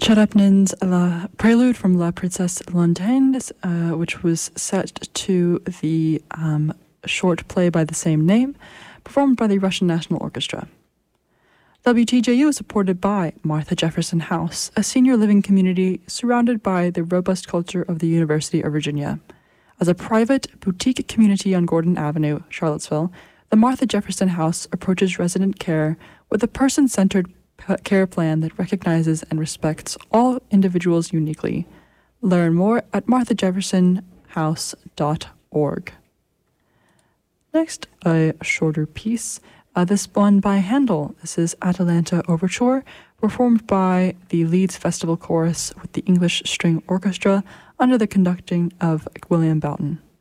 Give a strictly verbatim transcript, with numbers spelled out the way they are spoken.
Cherepnin's La Prelude from La Princesse Lointaine, uh, which was set to the um, short play by the same name, performed by the Russian National Orchestra. W T J U is supported by Martha Jefferson House, a senior living community surrounded by the robust culture of the University of Virginia. As a private boutique community on Gordon Avenue, Charlottesville, the Martha Jefferson House approaches resident care with a person-centered care plan that recognizes and respects all individuals uniquely. Learn more at martha jefferson house dot org. Next, a shorter piece. Uh, this one by Handel. This is Atalanta Overture, performed by the Leeds Festival Chorus with the English String Orchestra under the conducting of William Boughton.